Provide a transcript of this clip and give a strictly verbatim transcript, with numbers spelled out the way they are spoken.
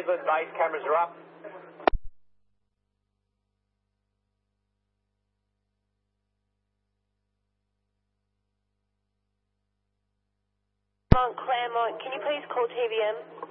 Cleveland base cameras are up. Claremont, can you please call T V M?